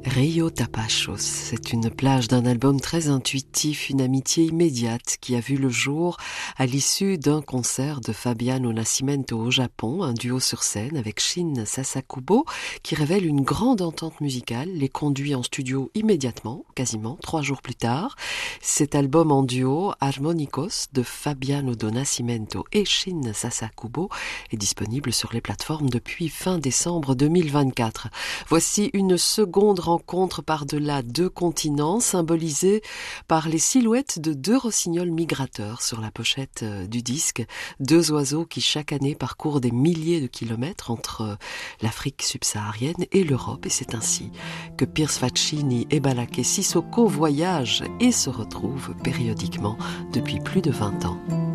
Rio Tapachos, c'est une plage d'un album très intuitif, une amitié immédiate qui a vu le jour à l'issue d'un concert de Fabiano Nascimento au Japon, un duo sur scène avec Shin Sasakubo qui révèle une grande entente musicale, les conduit en studio immédiatement, quasiment 3 jours plus tard. Cet album en duo, Harmonicos, de Fabiano do Nascimento et Shin Sasakubo, est disponible sur les plateformes depuis fin décembre 2024. Voici une seconde rencontre par-delà 2 continents, symbolisée par les silhouettes de 2 rossignols migrateurs sur la pochette du disque, 2 oiseaux qui chaque année parcourent des milliers de kilomètres entre l'Afrique subsaharienne et l'Europe, et c'est ainsi que Piers Faccini et Balaké Sissoko voyagent et se retrouvent périodiquement depuis plus de 20 ans.